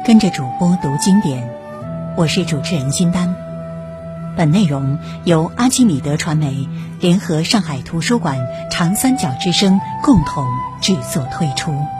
跟着主播读经典，我是主持人金丹。本内容由阿基米德传媒联合上海图书馆长三角之声共同制作推出。